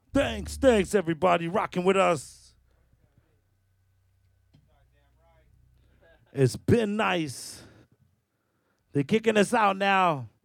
Thanks, everybody, rocking with us. It's been nice. They're kicking us out now.